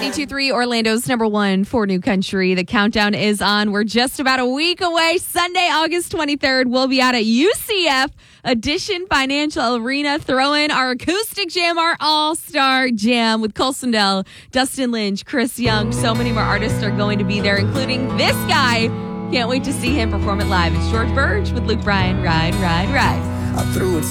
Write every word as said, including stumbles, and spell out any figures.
ninety-two point three, Orlando's number one for new country. The countdown is on. We're just about a week away. Sunday, August twenty-third, we'll be out at U C F Edition Financial Arena throwing our acoustic jam, our all-star jam with Cole Swindell, Dustin Lynch, Chris Young. So many more artists are going to be there, including this guy. Can't wait to see him perform it live. It's George Burge with Luke Bryan. Ride, ride, ride. I threw it